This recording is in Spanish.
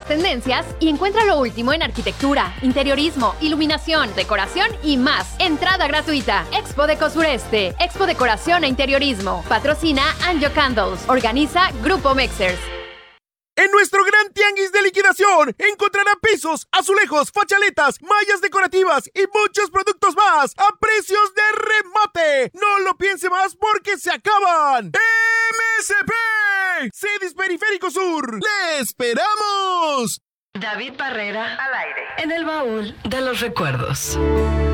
tendencias y encuentra lo último en arquitectura, interiorismo, iluminación, decoración y más. Entrada gratuita. Expo Deco Sureste. Expo Decoración e Interiorismo. Patrocina Anjo Candles. Organiza Grupo Mexers. En nuestro gran tianguis de liquidación encontrará pisos, azulejos, fachaletas, mallas decorativas y muchos productos más a precios de remate. No lo piense más porque se acaban. MSP Cedis Periférico Sur. ¡Le esperamos! David Barrera al aire en el baúl de los recuerdos.